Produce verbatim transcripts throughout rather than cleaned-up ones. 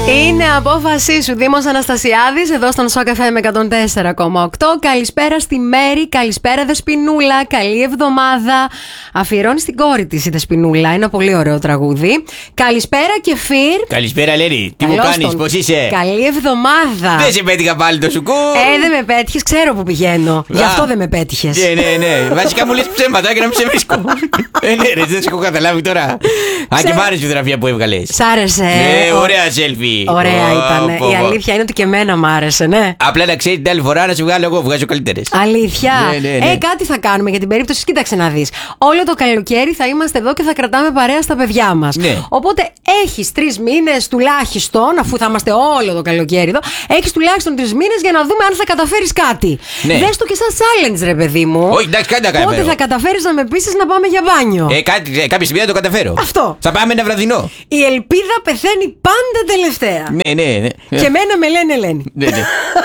Είναι απόφασή σου. Δήμος Αναστασιάδης, εδώ στον Σοκ εφ εμ εκατόν τέσσερα κόμμα οκτώ. Καλησπέρα στη Μέρη, καλησπέρα Δεσποινούλα, καλή εβδομάδα. Αφιερώνει στην κόρη της η Δεσποινούλα, ένα πολύ ωραίο τραγούδι. Καλησπέρα Κεφίρ. Καλησπέρα Λέρη, τι μου κάνεις, πώς είσαι? Καλή εβδομάδα. Δεν σε πέτυχα πάλι το σουκού. Ε, δεν με πέτυχες, ξέρω που πηγαίνω. Γι' αυτό δεν με πέτυχες. Ναι, ναι, ναι. Βασικά μου λες ψέματα και να μην σε βρίσκω. Ε, ναι, ρε, δεν σε έχω καταλάβει τώρα. Α, και μ' άρεσε η φωτογραφία που έβγαλες. Σ' άρεσε. Ναι, ωραία selfie. Ωραία ήταν. Η αλήθεια είναι ότι και εμένα μ' άρεσε, ναι. Απλά να ξέρει την άλλη φορά να σε βγάλω εγώ, βγάζω καλύτερες. Αλήθεια. Ναι, ναι, ναι. Ε, κάτι θα κάνουμε για την περίπτωση. Κοίταξε να δεις. Όλο το καλοκαίρι θα είμαστε εδώ και θα κρατάμε παρέα στα παιδιά μας. Ναι. Οπότε έχεις τρεις μήνες τουλάχιστον, αφού θα είμαστε όλο το καλοκαίρι εδώ, έχεις τουλάχιστον τρεις μήνες για να δούμε αν θα καταφέρεις κάτι. Ναι. Δες το και σαν challenge, ρε παιδί μου. Όχι, εντάξει, κάτι να κάνω. Πότε θα καταφέρεις να με πείσεις να πάμε για μπάνιο. Ε, κάτι, ε, κάποια στιγμή θα το καταφέρω. Αυτό. Θα πάμε ένα βραδινό. Η ελπίδα πεθαίνει πάντα τελευταία. Ναι, ναι, ναι. Και εμένα με λένε Ελένη. Ναι, ναι.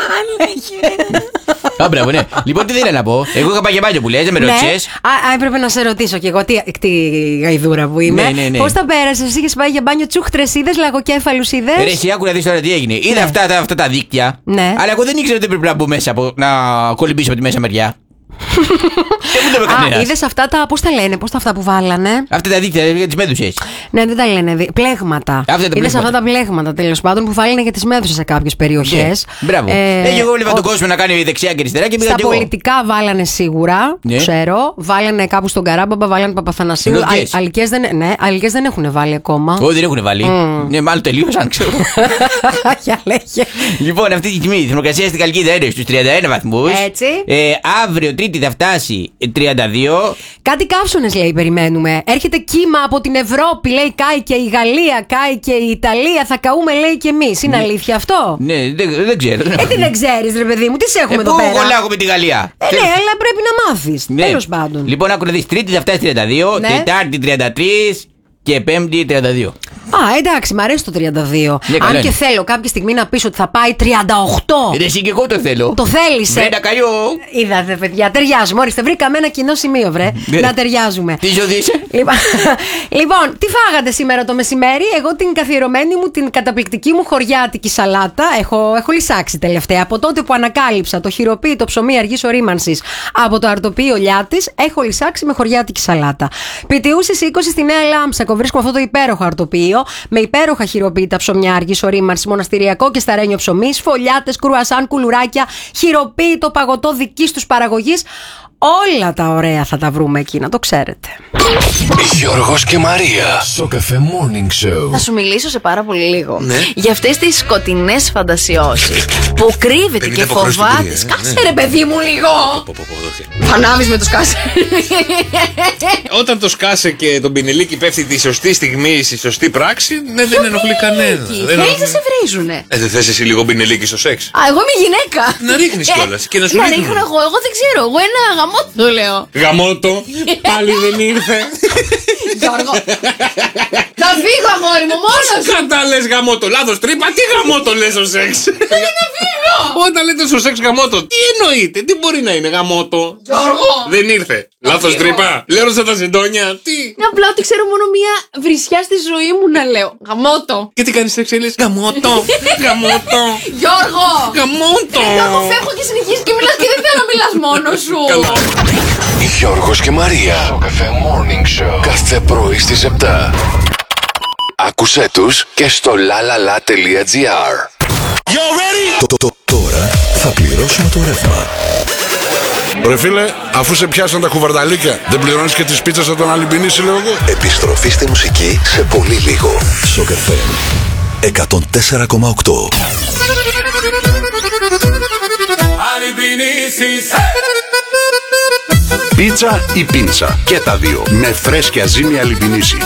Α, μπράβο, ναι. Λοιπόν, τι θέλω να πω. Εγώ είχα πάει για μπάνιο που λες, δεν με ρώτησες. Α, α, έπρεπε να σε ρωτήσω κι εγώ. Τι, τι γαϊδούρα που είμαι. Ναι, ναι, ναι. Πώς τα πέρασες, εσύ είχες πάει για μπάνιο τσούχτρες είδες, λαγοκέφαλους είδες. Ρε, εσύ άκου να δεις τώρα τι έγινε. Είδα Ναι. αυτά, τα, αυτά τα δίκτυα. Ναι. Αλλά εγώ δεν ήξερα ότι πρέπει να μπω μέσα, από, να κολυμπήσω από τη μέσα μεριά. Δεν μου το είπε Α, κανένας. είδες αυτά τα. Πώς τα λένε, πώς τα αυτά που βάλανε. Αυτά τα δίκτυα για τις μέδουσες. Ναι, δεν τα λένε. δι- Πλέγματα. Αυτά τα Είδες πλέγματα. αυτά τα πλέγματα τέλος πάντων που βάλανε για τις μέδουσες σε κάποιες περιοχές. Ναι. Μπράβο. Ε, Ε, εγώ βλέπα ο- τον κόσμο να κάνει δεξιά και αριστερά και πήγα Στα κι εγώ. πολιτικά βάλανε σίγουρα, Ναι. ξέρω. Βάλανε κάπου στον Καράμπαμπα, βάλανε Παπαθανασίου. Λογικές. Α, αλικές δεν, ναι, αλικές δεν έχουν βάλει ακόμα. Όχι, δεν έχουν βάλει. Ναι, μάλλον τελείωσαν, ξέρω. Για λέγε. Λοιπόν, αυτή τη στιγμή η θερμοκρασία στην Καλκίδα είναι στους τριάντα ένα βαθμούς. Έτσι. Ε, αύριο Τρίτη θα φτάσει τριάντα δύο. Κάτι καύσονες λέει περιμένουμε. Έρχεται κύμα από την Ευρώπη, λέει, κάει και η Γαλλία, κάει και η Ιταλία. Θα καούμε, λέει, και εμείς. Είναι αλήθεια αυτό? Ναι, δεν, δεν ξέρω. Ε, τι δεν ξέρεις, ρε παιδί μου, τι σε έχουμε Ε, εδώ πού πέρα. κολλάγω με τη Γαλλία. Ε, ναι, αλλά πρέπει να μάθεις. Ναι. Τέλος πάντων. Λοιπόν, άκου να δεις, Τρίτη θα φτάσει τριάντα δύο, Ναι. Τετάρτη τριάντα τρία και Πέμπτη τριάντα δύο. Α, εντάξει, μ' αρέσει το τριάντα δύο. Ναι, καλά Αν και είναι. θέλω κάποια στιγμή να πεις ότι θα πάει τριάντα οκτώ. Ε, εσύ και εγώ το θέλω. Το θέλεις, ε. Βρε ένα καλιό. Είδατε, παιδιά, ταιριάζουμε. Ορίστε, βρήκαμε ένα κοινό σημείο, βρε. Ναι. Να ταιριάζουμε. Τι ζωή είσαι. Λοιπόν, λοιπόν, τι φάγατε σήμερα το μεσημέρι? Εγώ την καθιερωμένη μου, την καταπληκτική μου χωριάτικη σαλάτα έχω, έχω λυσάξει τελευταία. Από τότε που ανακάλυψα το χειροποίητο ψωμί αργής ορίμανσης από το αρτοπείο Λιάτης, έχω λυσάξει με χωριάτικη σαλάτα. Πιτιούσης είκοσι στη Νέα Λάμψακο βρίσκουμε αυτό το υπέροχο αρτοπείο με υπέροχα χειροποίητα ψωμιά αργής ορίμανσης, μοναστηριακό και σταρένιο ψωμί, σφολιάτες, κρουασάν, κουλουράκια, χειροποίητο παγωτό δικής τους παραγωγής. Όλα τα ωραία θα τα βρούμε εκεί, να το ξέρετε. Γιώργος και Μαρία. Σοκ εφ εμ Morning Show. Θα σου μιλήσω σε πάρα πολύ λίγο Ναι. για αυτές τις σκοτεινές φαντασιώσεις που κρύβεται πενήντα και αποχρώσεις στην φοβάται. πορεία, ε, Σκάσε ναι. ρε παιδί μου λίγο. Πω, πω, πω, δόχε. Θα ανάβεις με το σκάσε. Όταν το σκάσε και τον πινελίκι πέφτει τη σωστή στιγμή, στη σωστή πράξη, ναι, δεν ενοχλεί κανένα. Δεν Θέλεις να ενοχλεί. σε βρίζουνε. Ε, δεν θες εσύ λίγο πινελίκι στο σεξ? Α, εγώ είμαι γυναίκα. Να ρίχνεις Ε, κιόλας και να σου Να ρίχνουν. ρίχνω εγώ, εγώ δεν ξέρω. Εγώ ένα γαμό το λέω. Γαμώτο, πάλι δεν ήρθε. Γιώργο. Θα φύγω αγόρι μου μόνος σου. Κατά λες γαμώτο, λάθος τρύπα, τι γαμώτο λες στο σεξ? Να φύγω. Όταν λέτε στο σεξ γαμώτο, τι εννοείτε, τι μπορεί να είναι γαμώτο? Γιώργο. Δεν ήρθε. Λάθος τρύπα, λέρωσα τα ζεντόνια, τι? Είναι απλά ότι ξέρω μόνο μία βρισιά στη ζωή μου να λέω. Γαμώτο. Και τι κάνεις σεξ, λες γαμώτο, γαμώτο, Γιώργο. γαμώτο. Να αποφεύγω και συνεχίζεις και μιλάς και δεν θέλω να μιλάς μόνος σου. Καλά. Γιώργος και Μαρία. Σοκ εφ εμ Morning Show. Κάθε πρωί στις επτά. Άκουσέ τους και στο lalala.gr. Το- το- το- Τώρα θα πληρώσουμε το ρεύμα. Ρε φίλε, αφού σε πιάσαν τα κουβαρδαλίκια, δεν πληρώνεις και τις πίτσες από τον Αλυμπινίση, λέω εγώ. Επιστροφή στη μουσική σε πολύ λίγο. Σοκ εφ εμ εκατόν τέσσερα κόμμα οκτώ. Πίτσα ή πίτσα. Και τα δύο. Με φρέσκια ζύμη Αλυμπινίση.